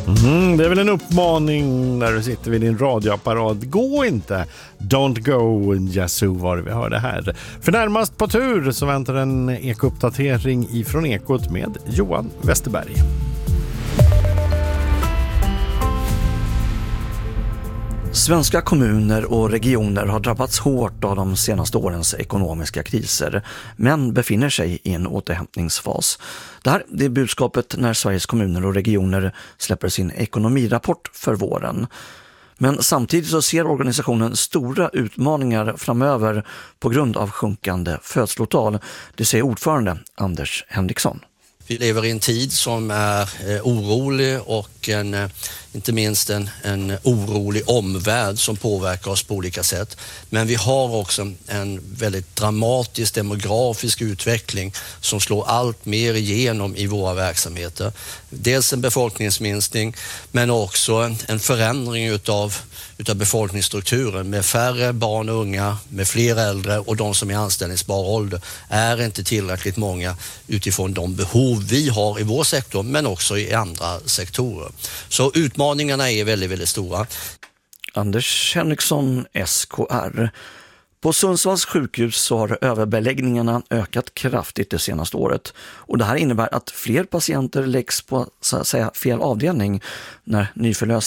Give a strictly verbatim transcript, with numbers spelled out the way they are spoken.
Mm, det är väl en uppmaning när du sitter vid din radioapparat. Gå inte. Don't go, Yazoo var det vi hörde här. För närmast på tur så väntar en ekouppdatering ifrån Ekot med Johan Westerberg. Svenska kommuner och regioner har drabbats hårt av de senaste årens ekonomiska kriser, men befinner sig i en återhämtningsfas. Det här det är budskapet när Sveriges kommuner och regioner släpper sin ekonomirapport för våren. Men samtidigt så ser organisationen stora utmaningar framöver på grund av sjunkande födslotal. Det säger ordförande Anders Henriksson. Vi lever i en tid som är eh, orolig och en, eh, inte minst en, en orolig omvärld som påverkar oss på olika sätt. Men vi har också en väldigt dramatisk demografisk utveckling som slår allt mer igenom i våra verksamheter. Dels en befolkningsminskning men också en, en förändring utav, utav befolkningsstrukturen med färre barn och unga, med fler äldre och de som är anställningsbar ålder är inte tillräckligt många utifrån de behov vi har i vår sektor men också i andra sektorer. Så utmaningarna är väldigt, väldigt stora. Anders Henriksson, S K R. På Sundsvalls sjukhus så har överbeläggningarna ökat kraftigt det senaste året. Och det här innebär att fler patienter läggs på så att säga fel avdelning när nyförlösta